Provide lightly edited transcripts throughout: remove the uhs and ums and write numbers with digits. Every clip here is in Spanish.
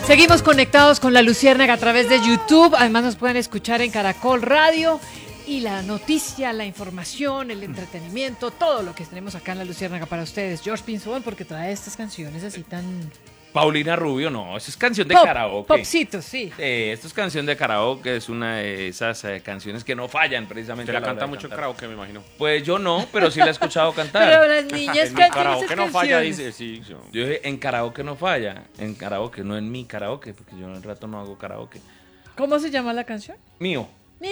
Seguimos conectados con La Luciérnaga a través de YouTube. Además nos pueden escuchar en Caracol Radio. Y la noticia, la información, el entretenimiento, todo lo que tenemos acá en La Luciérnaga para ustedes. George Pinzón, porque trae estas canciones así tan... Paulina Rubio, no, eso es canción de karaoke. Popcito, sí. Esto es canción de karaoke, es una de esas canciones que no fallan precisamente. Se la canta mucho en karaoke, me imagino. Pues yo no, pero sí la he escuchado cantar. Pero las niñas en cantan karaoke esas no falla, canciones. dice, sí. Yo dije, en karaoke no falla, en karaoke, no en mi karaoke, porque yo en el rato no hago karaoke. ¿Cómo se llama la canción? Mío. Mío,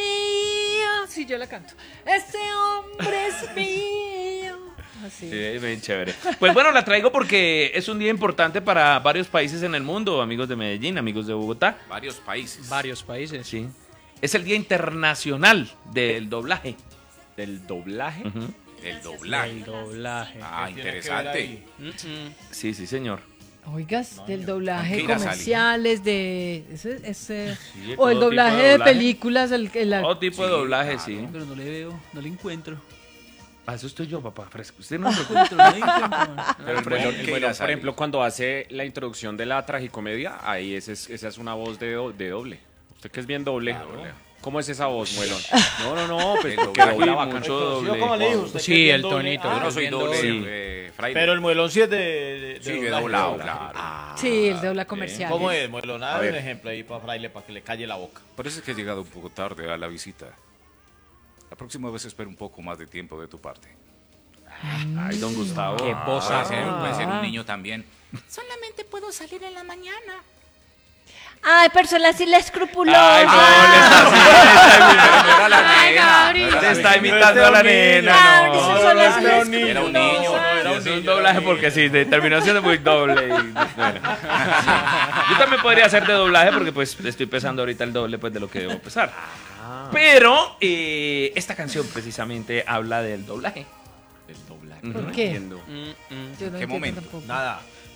sí, yo la canto. Este hombre es mío. Así. Sí, bien chévere. Pues bueno, la traigo porque es un día importante para varios países en el mundo, amigos de Medellín, amigos de Bogotá. Varios países. Varios países. Sí. Es el Día Internacional del Doblaje. ¿Del doblaje? Ujú. El doblaje. El doblaje. Ah, interesante. Sí, sí, señor. Oigas, del doblaje hay que ir a comerciales, de... ese, Sí, o el todo doblaje tipo de de doblaje. películas. Todo tipo de doblaje, claro. sí. Pero no le veo, no le encuentro. Ah, eso estoy yo, papá, fresco. Usted no No se le encuentro, no le encuentro. Pero el Muelón, ¿Qué irá a por salir? ejemplo, cuando hace la introducción de la tragicomedia, ahí esa es una voz de doble. Usted que es bien doble. ¿Cómo es esa voz, Muelón? No, pues que doblaje, dobla bacano. mucho doble. ¿Cómo le dijo usted? Sí, que es el doble? tonito. Yo Ah, no soy doble, Sí. Fraile. pero el muelón sí es de Sí, de doblaje, doblado, doblaje. claro. Sí, el dobla comercial. ¿Cómo es, muelón? A Dame un ver. ejemplo ahí para Fraile, para que le calle la boca. Por eso es que he llegado un poco tarde a la visita. La próxima vez espero un poco más de tiempo de tu parte. Ay, don Gustavo. Qué voz Puede ser Ah. un niño también. Solamente puedo salir en la mañana. Ay, personas sin escrupulosas. Ay, no, Era la Ay, nena. Gabriel. le está imitando a la nena, Claro, no. que son las era un niño. Era un niño. Es un doblaje porque sí, de terminación es muy doble. Bueno. Yo también podría hacer de doblaje porque pues estoy pesando ahorita el doble pues, de lo que debo pesar. Pero esta canción precisamente habla del doblaje. El doblaje. ¿Por No qué? entiendo. Yo no ¿Qué entiendo momento? tampoco. Nada.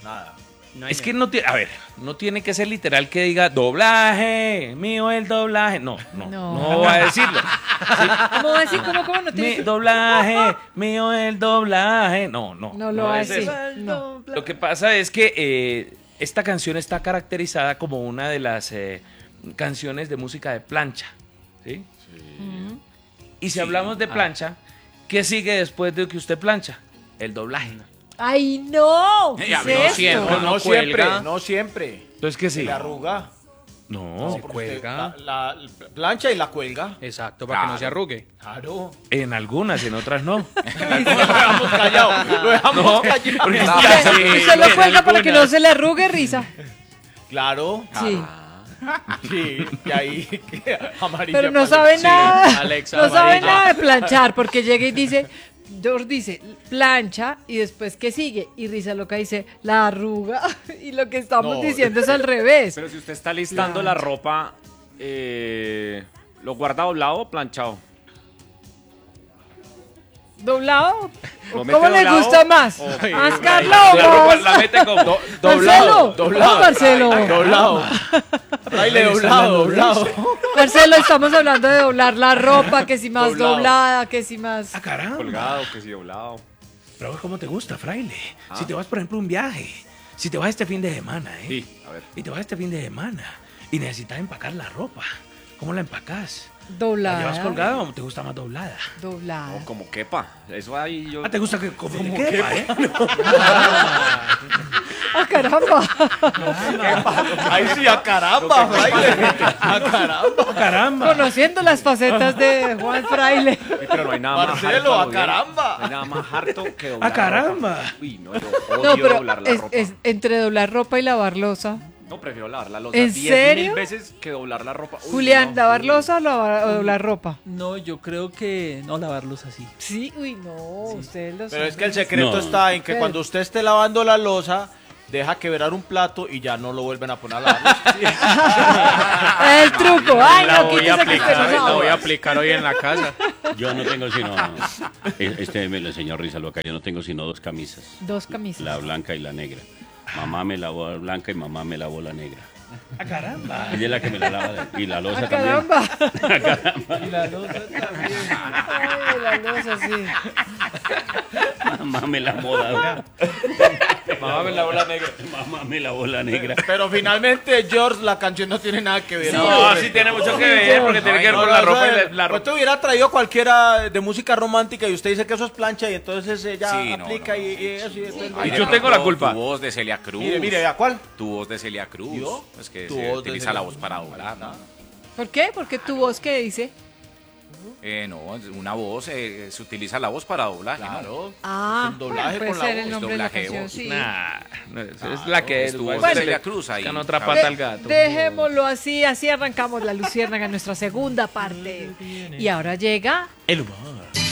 Es que no tiene, a ver, no tiene que ser literal que diga doblaje, mío el doblaje. No va a decirlo. ¿Cómo va a decir? ¿Cómo no Mi tiene que... doblaje, mío el doblaje. No No lo va a es decir. eso. No. Lo que pasa es que esta canción está caracterizada como una de las canciones de música de plancha. ¿Sí? Ujú. Y si hablamos de plancha, ¿qué sigue después de que usted plancha? El doblaje. ¡Ay, no! ¿Qué Ya, es no esto? siempre. No siempre, cuelga. no siempre. Entonces, ¿qué Se sigue? le arruga. No, Se cuelga. La plancha y la cuelga. Exacto, para que no se arrugue. Claro. en algunas, en otras no. Lo dejamos callado. Lo dejamos No, callado. porque Usted lo cuelga para que no se le arrugue, risa. Claro. Sí. Sí. Y ahí amarilla. Pero no para- sabe nada. Alexa, No sabe amarilla. nada de planchar porque llega y dice... George dice plancha y después ¿qué sigue? Y Risa Loca dice la arruga y lo que estamos No. diciendo es al revés. Pero si usted está listando la ropa, ¿lo guarda doblado o planchado? ¿Doblado? ¿Lo mete ¿Cómo le doblado? gusta más? Ay, ¿Mascarlo La o ropa más? la mete como... Marcelo, doblado. ¿cómo, Marcelo? Doblado. Fraile, doblado. Marcelo, estamos hablando de doblar la ropa, que si más Doblado. doblada, que si más... Ah, caramba. Colgado, que sí, doblado. Pero ¿cómo te gusta, fraile? Si te vas, por ejemplo, a un viaje, si te vas este fin de semana, Sí, a ver. y te vas este fin de semana y necesitas empacar la ropa, ¿cómo la empacás? ¿La Doblada. llevas colgada o te gusta más doblada? Doblada. No, como quepa. Eso ahí yo... Ah, ¿te gusta que como te quepa, ¡Ah, caramba! Ahí sí, a caramba, Fraile. A caramba. ¡Ah, caramba! Conociendo las facetas de Juan Fraile. Pero no hay nada más Marcelo, harto a lo bien. caramba. No hay nada más harto que doblar ¡Ah, caramba! la ropa. Uy, no, yo odio No, pero doblar la ropa. es entre doblar ropa y lavar losa. No, prefiero lavar la losa ¿En 10.000 serio? veces que doblar la ropa. Uy, Julián, no. ¿lavar losa o doblar ropa? No, yo creo que no lavarlos así. Sí, uy, no, ustedes lo Pero saben. es que el secreto No. está en que ¿Qué? cuando usted esté lavando la losa, deja quebrar un plato y ya no lo vuelven a poner a lavar. El truco. Ay, La no, voy a quítese que usted aplicar, no la voy a sabe. aplicar hoy en la casa. Yo no tengo sino, me lo enseñó Risa Loca, yo no tengo sino dos camisas, Dos camisas. la blanca y la negra. Mamá me lavó la blanca y mamá me lavó la negra. ¡Ah, caramba! Ella es la que me la lava y la losa ¡Ah, también. caramba! Y la losa también. Ay, la losa, sí. Mámame la moda. Mámame la bola negra. Mámame la bola negra. Pero finalmente, George, la canción no tiene nada que ver. No, sí tiene mucho que ver, porque tiene que ver con la ropa y la Pues ropa. te hubiera traído cualquiera de música romántica y usted dice que eso es plancha y entonces ella Sí, no, aplica no, y así. entonces- Y yo tengo la culpa. Tu voz de Celia Cruz. Mire, ¿a cuál? Tu voz de Celia Cruz. ¿Yo? Es que Tu se voz de utiliza Celia la Cruz. voz para doblar, ¿no? ¿Por qué? Porque tu voz, ¿qué dice? No, una voz, se utiliza la voz para doblaje, ¿no? Claro. Ah, el doblaje puede con la ser voz, el nombre de la doblaje de canción, voz. sí. Nah, no, es la que es. estuvo igual se Celia le Cruz ahí. buscan otra pata al gato. Dejémoslo así arrancamos la Luciérnaga en nuestra segunda parte. Y ahora llega El humor.